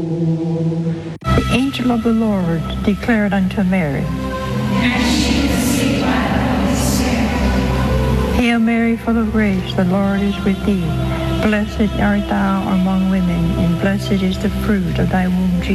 The angel of the Lord declared unto Mary, Hail Mary, full of grace, the Lord is with thee. Blessed art thou among women, and blessed is the fruit of thy womb, Jesus.